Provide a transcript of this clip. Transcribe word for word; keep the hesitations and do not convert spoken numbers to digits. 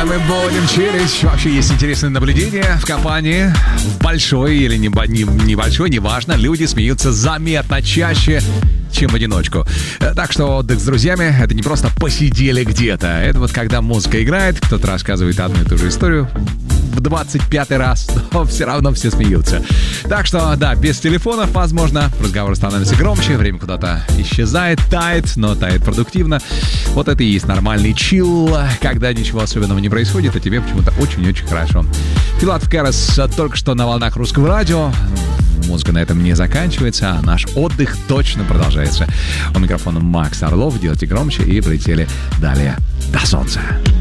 мы будем чилить. Вообще есть интересное наблюдение в компании. В большой или не, не, небольшой, неважно, люди смеются заметно чаще, чем в одиночку. Так что отдых с друзьями — это не просто посидели где-то. Это вот когда музыка играет, кто-то рассказывает одну и ту же историю в двадцать пятый раз, но все равно все смеются. Так что, да, без телефонов, возможно, разговор становится громче, время куда-то исчезает, тает, но тает продуктивно. Вот это и есть нормальный чилл, когда ничего особенного не происходит, а тебе почему-то очень-очень хорошо. Филатов Кэрос только что на волнах Русского радио. Музыка на этом не заканчивается, а наш отдых точно продолжается. У микрофона Макс Орлов. Делайте громче и полетели далее до солнца.